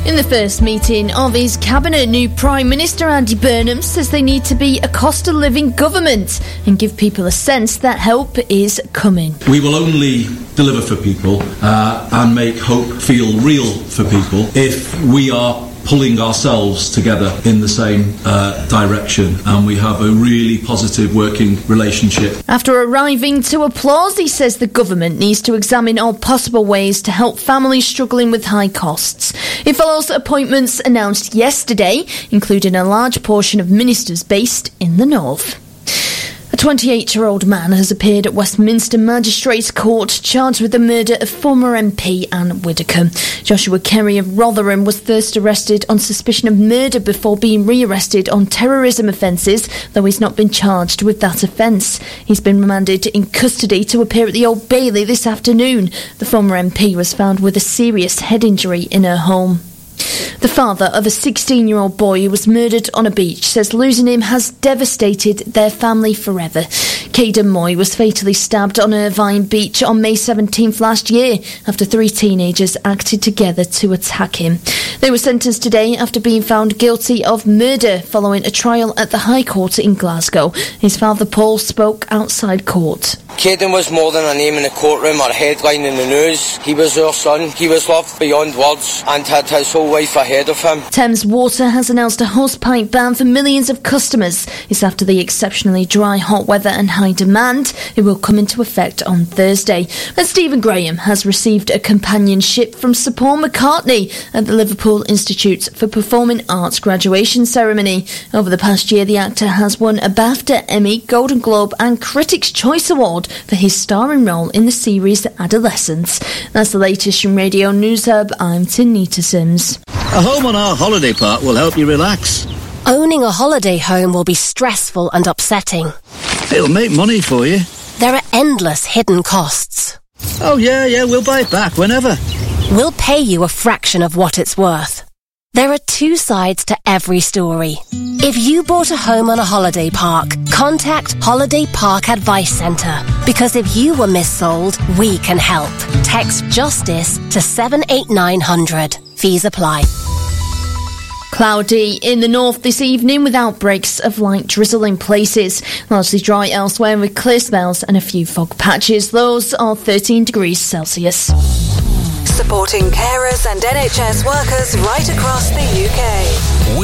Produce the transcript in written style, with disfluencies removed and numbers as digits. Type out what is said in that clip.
In the first meeting of his cabinet, new Prime Minister Andy Burnham says they need to be a cost-of-living government and give people a sense that help is coming. We will only deliver for people and make hope feel real for people if we are pulling ourselves together in the same direction, and we have a really positive working relationship. After arriving to applause, he says the government needs to examine all possible ways to help families struggling with high costs. It follows appointments announced yesterday, including a large portion of ministers based in the north. A 28-year-old man has appeared at Westminster Magistrates Court charged with the murder of former MP Anne Widdecombe. Joshua Kerry of Rotherham was first arrested on suspicion of murder before being re-arrested on terrorism offences, though he's not been charged with that offence. He's been remanded in custody to appear at the Old Bailey this afternoon. The former MP was found with a serious head injury in her home. The father of a 16-year-old boy who was murdered on a beach says losing him has devastated their family forever. Caden Moy was fatally stabbed on Irvine Beach on May 17th last year after 3 teenagers acted together to attack him. They were sentenced today after being found guilty of murder following a trial at the High Court in Glasgow. His father Paul spoke outside court. Caden was more than a name in the courtroom or a headline in the news. He was our son. He was loved beyond words and had his whole life ahead of him. Thames Water has announced a hosepipe ban for millions of customers. It's after the exceptionally dry hot weather and high demand. It will come into effect on Thursday. And Stephen Graham has received a companionship from Sir Paul McCartney at the Liverpool Institute for Performing Arts graduation ceremony. Over the past year, the actor has won a BAFTA, Emmy, Golden Globe and Critics' Choice Award for his starring role in the series Adolescence. That's the latest from Radio News Hub. I'm Tanita Sims. A home on our holiday park will help you relax. Owning a holiday home will be stressful and upsetting. It'll make money for you. There are endless hidden costs. Oh yeah, we'll buy it back whenever. We'll pay you a fraction of what it's worth. There are 2 sides to every story. If you bought a home on a holiday park, contact Holiday Park Advice Centre. Because if you were missold, we can help. Text JUSTICE to 78900. Fees apply. Cloudy in the north this evening with outbreaks of light drizzle in places. Largely dry elsewhere with clear spells and a few fog patches. Those are 13 degrees Celsius. Supporting carers and NHS workers right across the UK.